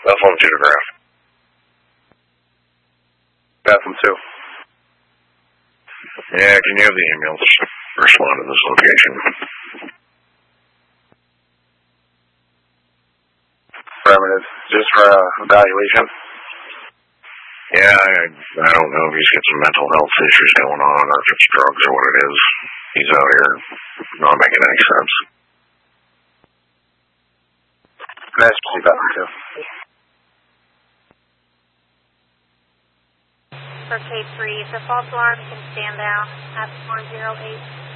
Buffalo 2 to Graf. Bathroom 2. Yeah, can you have the ambulance respond to this location? Affirmative. Just for evaluation? Yeah, I don't know if he's got some mental health issues going on or if it's drugs or what it is. He's out here not making any sense. Nice to see Bathroom 2. For K3, the false alarm can stand down at 408.